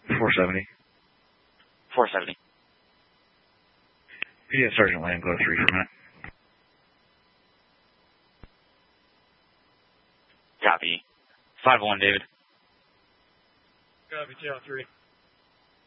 470. 470. PDF Sergeant Lamb, go to 3 for a minute. Copy. 5-1, David. Copy, Channel 3.